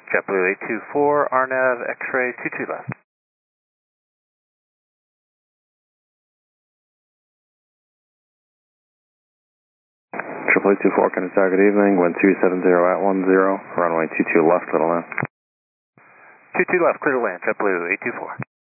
JetBlue 824, RNAV X-ray 22 left. Triple 824, Kennesaw, good evening. Wind 270 at 10, runway 22 left, little now. 22 left, clear to land, JetBlue 824.